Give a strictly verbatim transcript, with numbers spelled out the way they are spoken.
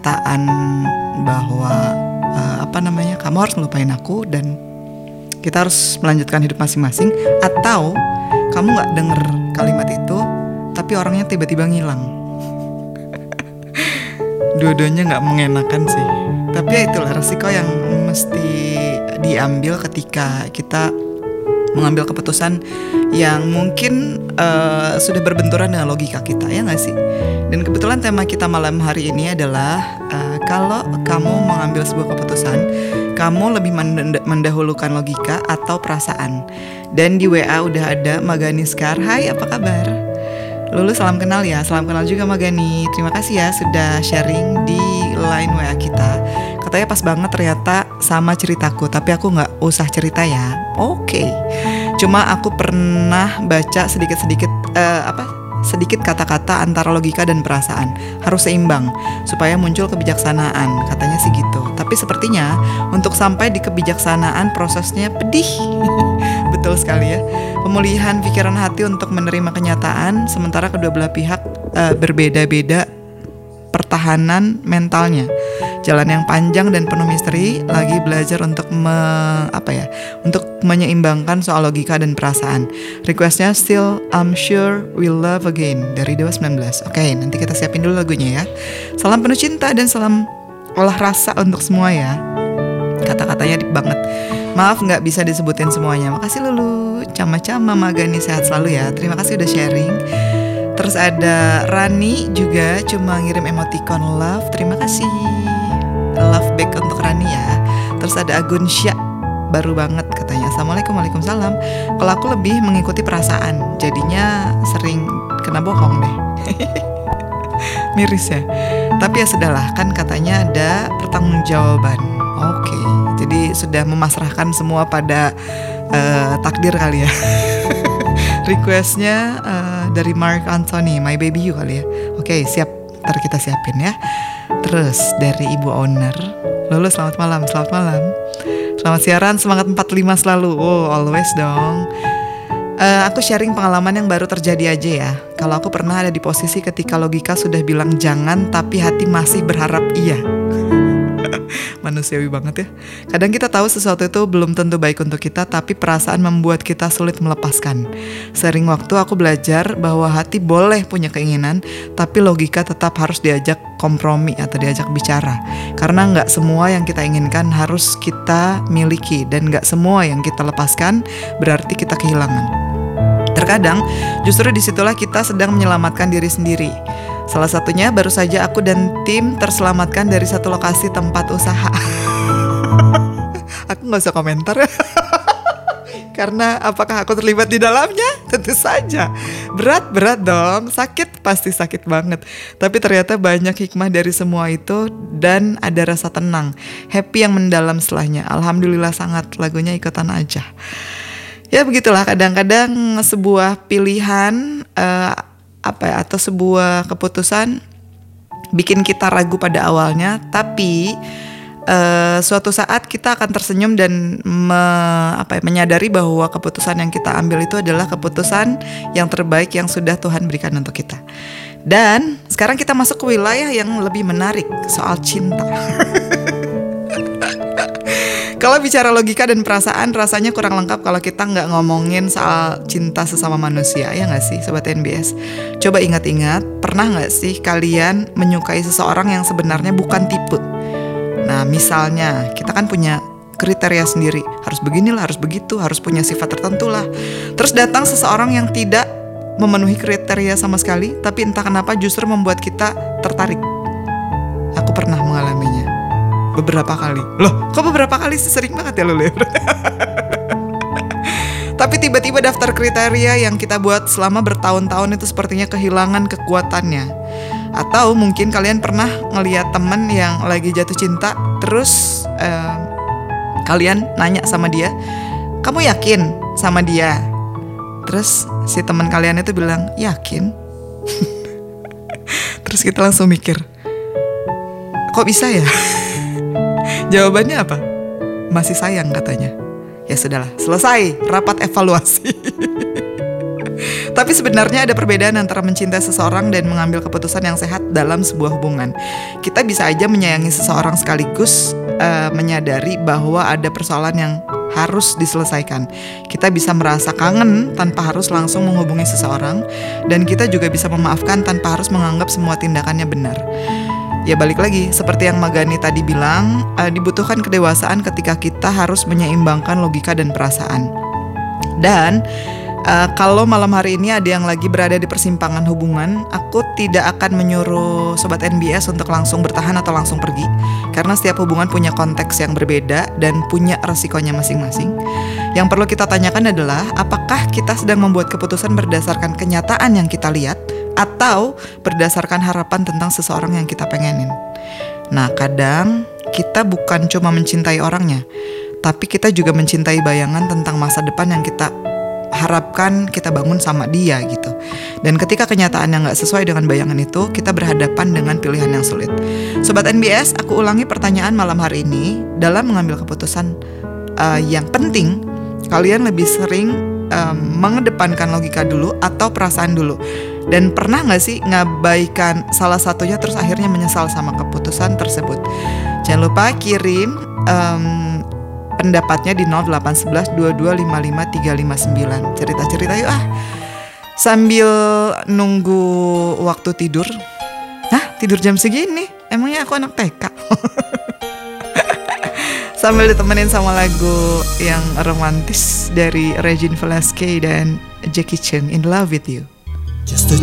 kenyataan bahwa uh, apa namanya kamu harus ngelupain aku dan kita harus melanjutkan hidup masing-masing, atau kamu nggak denger kalimat itu tapi orangnya tiba-tiba ngilang. Dua-duanya nggak mengenakan sih, tapi ya itulah resiko yang mesti diambil ketika kita mengambil keputusan yang mungkin uh, sudah berbenturan dengan logika kita, ya nggak sih? Dan kebetulan tema kita malam hari ini adalah uh, kalau kamu mengambil sebuah keputusan, kamu lebih mendahulukan logika atau perasaan. Dan di W A udah ada Magani Skar. Hai, apa kabar? Lulu, salam kenal ya. Salam kenal juga Magani. Terima kasih ya sudah sharing di line W A kita. Katanya pas banget ternyata sama ceritaku, tapi aku gak usah cerita ya. Oke okay. Cuma aku pernah baca sedikit-sedikit uh, apa sedikit kata-kata antara logika dan perasaan. Harus seimbang supaya muncul kebijaksanaan, katanya sih gitu. Tapi sepertinya untuk sampai di kebijaksanaan prosesnya pedih. Betul sekali ya. Pemulihan pikiran hati untuk menerima kenyataan, sementara kedua belah pihak uh, berbeda-beda pertahanan mentalnya. Jalan yang panjang dan penuh misteri, lagi belajar untuk me, apa ya, untuk menyeimbangkan soal logika dan perasaan. Requestnya Still I'm Sure We'll Love Again dari Dewa sembilan belas. Oke, nanti kita siapin dulu lagunya ya. Salam penuh cinta dan salam olah rasa untuk semua ya. Kata-katanya deep banget. Maaf gak bisa disebutin semuanya. Makasih Lulu. Cama-cama Magani, sehat selalu ya. Terima kasih udah sharing. Terus ada Rani juga cuma ngirim emoticon love. Terima kasih. Love back untuk Rani ya. Terus ada Agun Syah, baru banget katanya. Assalamualaikum, waalaikumsalam. Kalau aku lebih mengikuti perasaan, jadinya sering kena bohong deh. Miris ya. Tapi ya sudahlah, kan katanya ada pertanggungjawaban. Oke, jadi sudah memasrahkan semua pada uh, takdir kali ya. Requestnya uh, dari Mark Anthony, My Baby You kali ya. Oke, siap, ntar kita siapin ya. Terus dari Ibu Owner, Lulu selamat malam, selamat malam. Selamat siaran, semangat empat puluh lima selalu. Oh, always dong. uh, Aku sharing pengalaman yang baru terjadi aja ya. Kalau aku pernah ada di posisi ketika logika sudah bilang jangan, tapi hati masih berharap iya. Manusiawi banget ya. Kadang kita tahu sesuatu itu belum tentu baik untuk kita, tapi perasaan membuat kita sulit melepaskan. Sering waktu aku belajar bahwa hati boleh punya keinginan, tapi logika tetap harus diajak kompromi atau diajak bicara. Karena gak semua yang kita inginkan harus kita miliki, dan gak semua yang kita lepaskan berarti kita kehilangan. Terkadang justru disitulah kita sedang menyelamatkan diri sendiri. Salah satunya baru saja aku dan tim terselamatkan dari satu lokasi tempat usaha. Aku gak usah komentar ya. Karena apakah aku terlibat di dalamnya? Tentu saja. Berat-berat dong, sakit pasti sakit banget. Tapi ternyata banyak hikmah dari semua itu, dan ada rasa tenang, happy yang mendalam setelahnya. Alhamdulillah sangat, lagunya ikutan aja. Ya begitulah, kadang-kadang sebuah pilihan uh, apa ya, atau sebuah keputusan bikin kita ragu pada awalnya, tapi uh, suatu saat kita akan tersenyum dan me, apa ya, menyadari bahwa keputusan yang kita ambil itu adalah keputusan yang terbaik yang sudah Tuhan berikan untuk kita. Dan sekarang kita masuk ke wilayah yang lebih menarik, soal cinta. Kalau bicara logika dan perasaan, rasanya kurang lengkap kalau kita nggak ngomongin soal cinta sesama manusia, ya nggak sih Sobat N B S? Coba ingat-ingat, pernah nggak sih kalian menyukai seseorang yang sebenarnya bukan tipe? Nah misalnya, kita kan punya kriteria sendiri, harus beginilah, harus begitu, harus punya sifat tertentu lah. Terus datang seseorang yang tidak memenuhi kriteria sama sekali, tapi entah kenapa justru membuat kita tertarik. Aku pernah mengalaminya beberapa kali. Loh, kok beberapa kali sih? Sering banget ya Lulu. Tapi tiba-tiba daftar kriteria yang kita buat selama bertahun-tahun itu sepertinya kehilangan kekuatannya. Atau mungkin kalian pernah ngelihat temen yang lagi jatuh cinta, terus eh, kalian nanya sama dia, kamu yakin sama dia? Terus si teman kalian itu bilang, yakin. Terus kita langsung mikir, kok bisa ya? Jawabannya apa? Masih sayang katanya. Ya sudahlah, selesai rapat evaluasi. Tapi sebenarnya ada perbedaan antara mencintai seseorang dan mengambil keputusan yang sehat dalam sebuah hubungan. Kita bisa aja menyayangi seseorang sekaligus uh, menyadari bahwa ada persoalan yang harus diselesaikan. Kita bisa merasa kangen tanpa harus langsung menghubungi seseorang, dan kita juga bisa memaafkan tanpa harus menganggap semua tindakannya benar. Ya balik lagi, seperti yang Magani tadi bilang, uh, dibutuhkan kedewasaan ketika kita harus menyeimbangkan logika dan perasaan. Dan Uh, kalau malam hari ini ada yang lagi berada di persimpangan hubungan, aku tidak akan menyuruh Sobat N B S untuk langsung bertahan atau langsung pergi, karena setiap hubungan punya konteks yang berbeda dan punya resikonya masing-masing. Yang perlu kita tanyakan adalah, apakah kita sedang membuat keputusan berdasarkan kenyataan yang kita lihat, atau berdasarkan harapan tentang seseorang yang kita pengenin. Nah, kadang kita bukan cuma mencintai orangnya, tapi kita juga mencintai bayangan tentang masa depan yang kita harapkan kita bangun sama dia gitu. Dan ketika kenyataan yang gak sesuai dengan bayangan itu, kita berhadapan dengan pilihan yang sulit. Sobat N B S, aku ulangi pertanyaan malam hari ini. Dalam mengambil keputusan uh, yang penting, kalian lebih sering um, mengedepankan logika dulu atau perasaan dulu? Dan pernah gak sih ngabaikan salah satunya terus akhirnya menyesal sama keputusan tersebut? Jangan lupa kirim um, pendapatnya di nol delapan satu satu dua dua lima lima tiga lima sembilan. Cerita-cerita yuk ah. Sambil nunggu waktu tidur. Hah, tidur jam segini? Emangnya aku anak T K? Sambil ditemenin sama lagu yang romantis dari Regine Velasquez dan Jackie Chan, In Love With You. Just a